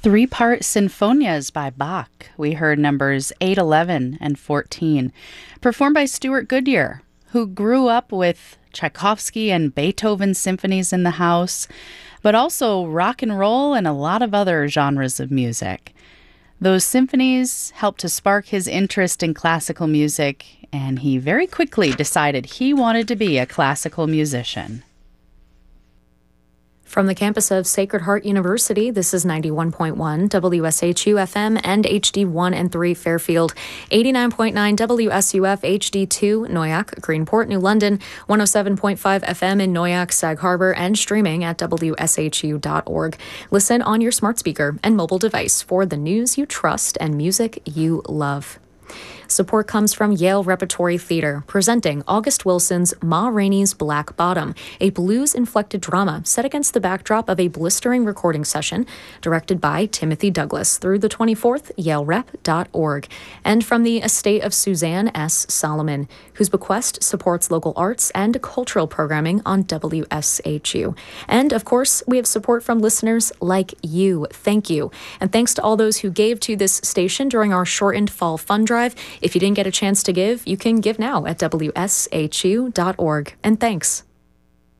Three-part sinfonias by Bach. We heard numbers 8, 11, and 14, performed by Stuart Goodyear, who grew up with Tchaikovsky and Beethoven symphonies in the house, but also rock and roll and a lot of other genres of music. Those symphonies helped to spark his interest in classical music, and he very quickly decided he wanted to be a classical musician. From the campus of Sacred Heart University, this is 91.1 WSHU FM and HD1 and 3 Fairfield, 89.9 WSUF HD2 Noyak, Greenport, New London, 107.5 FM in Noyak, Sag Harbor, and streaming at WSHU.org. Listen on your smart speaker and mobile device for the news you trust and music you love. Support comes from Yale Repertory Theater, presenting August Wilson's Ma Rainey's Black Bottom, a blues-inflected drama set against the backdrop of a blistering recording session directed by Timothy Douglas through the 24th, yalerep.org. And from the estate of Suzanne S. Solomon, whose bequest supports local arts and cultural programming on WSHU. And, of course, we have support from listeners like you. Thank you. And thanks to all those who gave to this station during our shortened fall fund drive. If you didn't get a chance to give, you can give now at WSHU.org. And thanks.